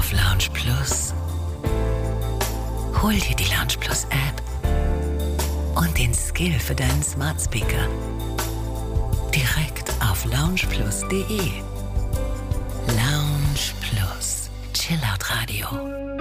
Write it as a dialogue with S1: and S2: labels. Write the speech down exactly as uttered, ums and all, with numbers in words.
S1: auf Lounge Plus. Hol dir die Lounge Plus App und den Skill für deinen Smart Speaker direkt auf lounge plus punkt de. Lounge Plus, Chillout Radio.